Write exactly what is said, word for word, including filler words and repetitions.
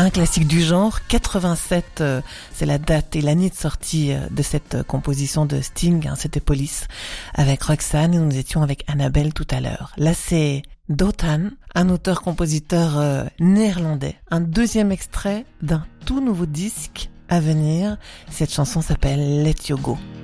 Un classique du genre, quatre-vingt-sept, euh, c'est la date et l'année de sortie euh, de cette euh, composition de Sting, hein, c'était Police, avec Roxanne, et nous étions avec Annabelle tout à l'heure. Là, c'est Dotan, un auteur-compositeur euh, néerlandais. Un deuxième extrait d'un tout nouveau disque à venir. Cette chanson s'appelle Let You Go.